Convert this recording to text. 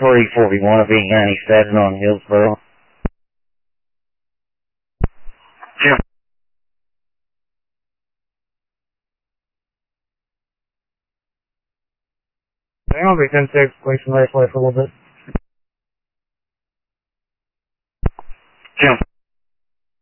341 of E97 on Hillsboro. Jim. Hang on, be 10-6, place and right for a little bit.